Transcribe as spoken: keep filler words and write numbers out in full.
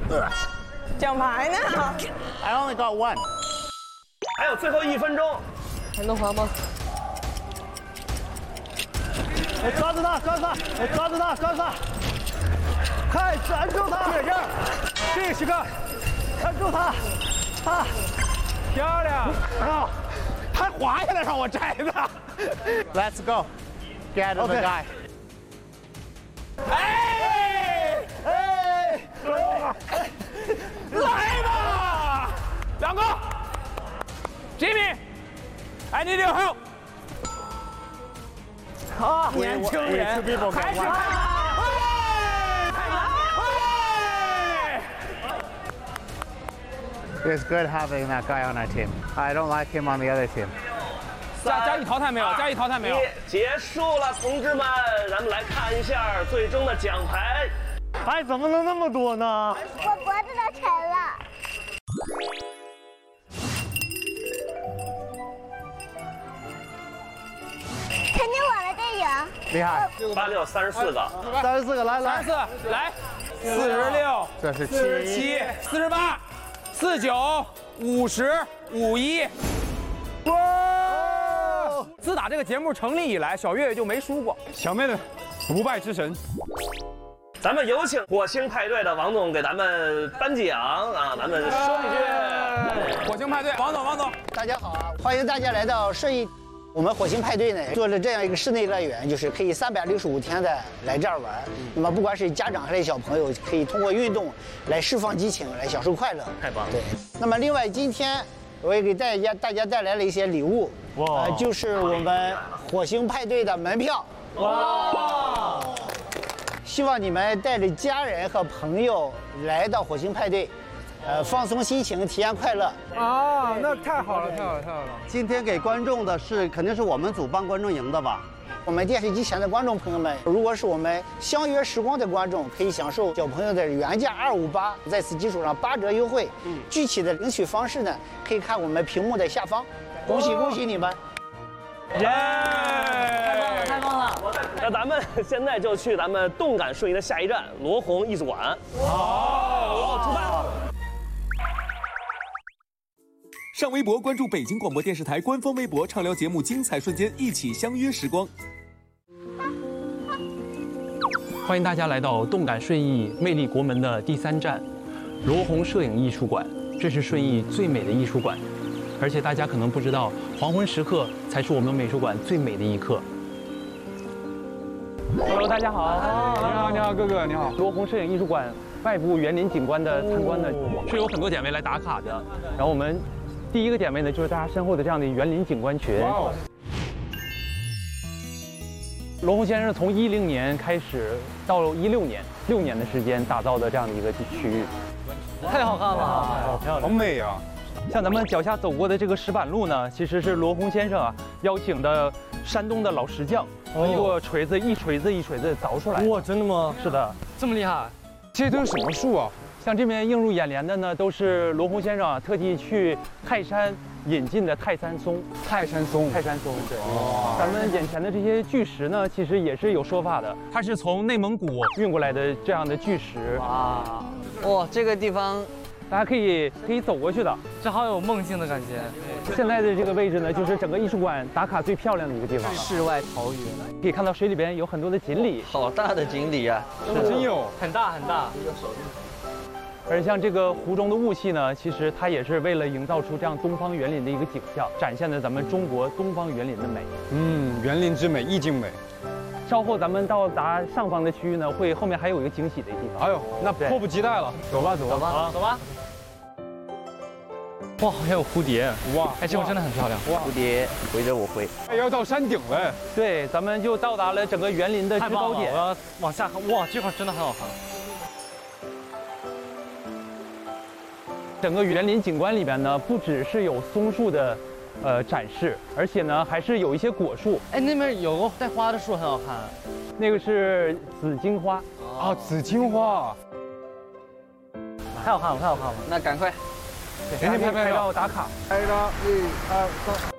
奖牌呢 ？I only got one。 还有最后一分钟， 还能滑吗？ 哎，抓住他，抓住他，哎，抓住他，抓住他！快抓住他！在这儿，这个时刻，抓住他，啊，漂亮！啊， 他滑下来让我摘的。Let's go, get the guy。 哎哎， 来吧，两个 ，Jimmy， I need your help。 啊，年轻人， 还是他。 It's good having that guy on our team. I don't like him on the other team. 加加以淘汰没有？加以淘汰没有？ 结束了，同志们，咱们来看一下最终的奖牌。 哎，怎么能那么多呢？ 我脖子都沉了。肯定我们队赢。 厉害！ 八六三十四个， 三十四个，来来， 三十四，来，四十六， 这是四十七，四十八，四九，五十，五一。哇！自打这个节目成立以来，小岳岳就没输过。 小妹的不败之神。 咱们有请火星派对的王总给咱们颁奖啊！咱们说一句， 火星派对，王总，王总， 大家好啊！欢迎大家来到顺义。我们火星派对呢做了这样一个室内乐园，就是可以三百六十五天的来这儿玩。那么不管是家长还是小朋友，可以通过运动来释放激情，来享受快乐。 太棒了！ 对。那么另外今天我也给大家大家带来了一些礼物，哇、呃，就是我们火星派对的门票。哇！希望你们带着家人和朋友来到火星派对。呃，放松心情，体验快乐啊！那太好了，太好了，太好了！ 今天给观众的是肯定是我们组帮观众赢的吧？ 我们电视机前的观众朋友们，如果是我们相约时光的观众，可以享受小朋友的原价二五八，在此基础上八折优惠。嗯，具体的领取方式呢，可以看我们屏幕的下方。恭喜恭喜你们！ 耶！太棒了，太棒了！ 那咱们现在就去咱们动感顺义的下一站罗红艺术馆。好，出发！ 上微博关注北京广播电视台官方微博，畅聊节目精彩瞬间，一起相约时光。 欢迎大家来到动感顺义魅力国门的第三站，罗红摄影艺术馆。这是顺义最美的艺术馆，而且大家可能不知道，黄昏时刻才是我们美术馆最美的一刻。Hello， 大家好。 你好，你好，哥哥，你好。 罗红摄影艺术馆外部园林景观的参观呢，是有很多点位来打卡的。然后我们第一个点位呢，就是大家身后的这样的园林景观群。哇！罗红先生从一零年开始到一六年，六年的时间打造的这样的一个区域， 太好看了， 好漂亮，好美啊！ 像咱们脚下走过的这个石板路呢，其实是罗红先生啊邀请的山东的老石匠，通过锤子一锤子一锤子凿出来。 哇，真的吗？ 是的， 这么厉害！ 这些都是什么树啊？ 像这边映入眼帘的呢，都是罗红先生啊特地去泰山引进的泰山松。 泰山松， 泰山松，对。哇！咱们眼前的这些巨石呢，其实也是有说法的，它是从内蒙古运过来的这样的巨石。 哇！哇，这个地方大家可以可以走过去的， 这好有梦境的感觉。 现在的这个位置呢，就是整个艺术馆打卡最漂亮的一个地方了。 世外桃源， 可以看到水里边有很多的锦鲤， 好大的锦鲤啊！ 真有， 很大很大。 而像这个湖中的雾气呢，其实它也是为了营造出这样东方园林的一个景象，展现了咱们中国东方园林的美。 嗯，园林之美，意境美。 稍后咱们到达上方的区域呢，会后面还有一个惊喜的地方。 哎呦，那迫不及待了，走吧，走吧， 走吧，走吧。哇，还有蝴蝶！哇，哎，这种真的很漂亮。 哇，蝴蝶围着我飞。 哎，要到山顶了。 对，咱们就到达了整个园林的制高点。 我要往下看，哇，这块真的很好看。 整个园林景观里边呢，不只是有松树的，呃展示，而且呢还是有一些果树。 哎，那边有个带花的树很好看， 那个是紫荆花。 啊，紫荆花， 太好看了，太好看了。那赶快， 给你拍拍照打卡。 拍个一二三。